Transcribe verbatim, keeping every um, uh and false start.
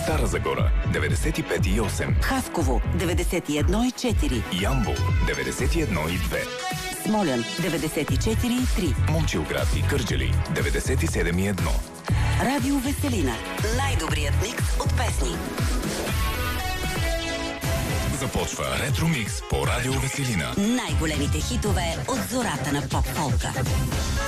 Стара Загора деветдесет и пет и осем, Хасково деветдесет и едно и четири, Ямбол деветдесет и едно и две, Смолян деветдесет и четири и три, Момчилград и Кърджали деветдесет и седем и едно. Радио Веселина. Най-добрият микс от песни. Започва Ретромикс по Радио Веселина. Най-големите хитове от зората на поп-фолка.